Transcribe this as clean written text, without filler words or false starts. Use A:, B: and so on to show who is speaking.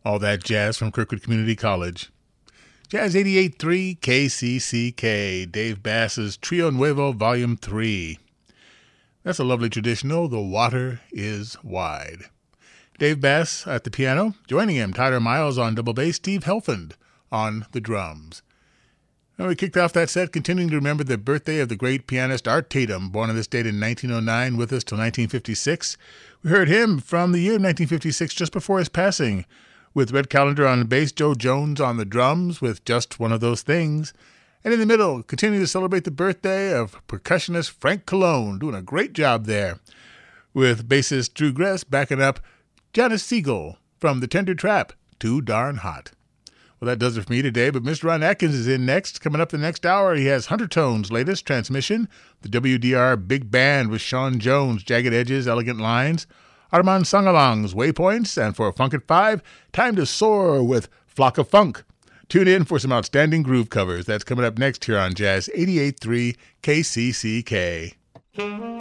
A: All that jazz from Kirkwood Community College. Jazz 88.3 KCCK, Dave Bass's Trio Nuevo Volume 3. That's a lovely traditional, The Water is Wide. Dave Bass at the piano. Joining him, Tyler Miles on double bass, Steve Helfand on the drums. And we kicked off that set continuing to remember the birthday of the great pianist Art Tatum, born on this date in 1909, with us till 1956. We heard him from the year 1956, just before his passing, with Red Callender on the bass, Joe Jones on the drums with Just One of Those Things. And in the middle, continuing to celebrate the birthday of percussionist Frank Cologne, doing a great job there, with bassist Drew Gress backing up Janice Siegel from The Tender Trap, Too Darn Hot. Well, that does it for me today, but Mr. Ron Atkins is in next. Coming up the next hour, he has Hunter Tone's latest transmission, the WDR Big Band with Sean Jones, Jagged Edges, Elegant Lines, Armand Sangalong's Waypoints, and for Funk at 5, time to soar with Flock of Funk. Tune in for some outstanding groove covers. That's coming up next here on Jazz 88.3 KCCK.